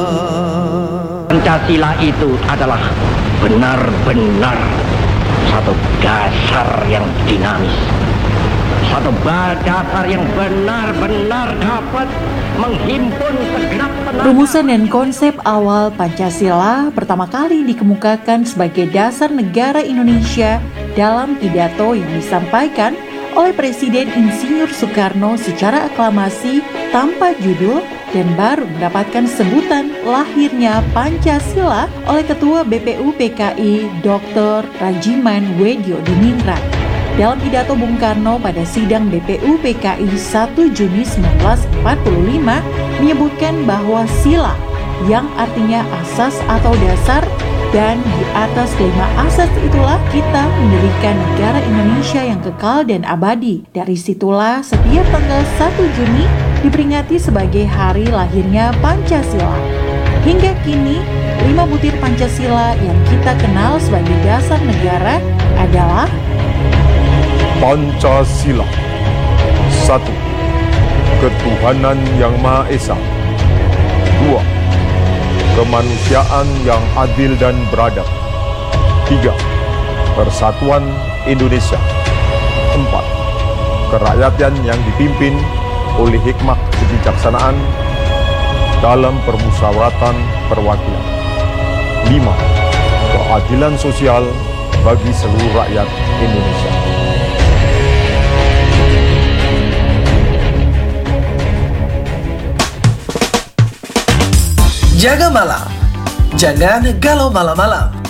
Pancasila itu adalah benar-benar satu dasar yang dinamis, satu dasar yang benar-benar dapat menghimpun segenap tenaga. Rumusan dan konsep awal Pancasila pertama kali dikemukakan sebagai dasar negara Indonesia dalam pidato yang disampaikan oleh Presiden Insinyur Soekarno secara aklamasi tanpa judul dan baru mendapatkan sebutan lahirnya Pancasila oleh Ketua BPUPKI Dr. Rajiman Weddiodiningrat. Dalam pidato Bung Karno pada sidang BPUPKI 1 Juni 1945 menyebutkan bahwa sila yang artinya asas atau dasar, dan di atas kelima asas itulah kita mendirikan negara Indonesia yang kekal dan abadi. Dari situlah setiap tanggal 1 Juni diperingati sebagai hari lahirnya Pancasila. Hingga kini, 5 butir Pancasila yang kita kenal sebagai dasar negara adalah Pancasila. 1. Ketuhanan yang Maha Esa. 2. Kemanusiaan yang adil dan beradab. 3. Persatuan Indonesia. 4. Kerakyatan yang dipimpin oleh hikmah kebijaksanaan dalam permusyawaratan perwakilan. 5. Keadilan sosial bagi seluruh rakyat Indonesia. Jaga malam, jangan galau malam-malam.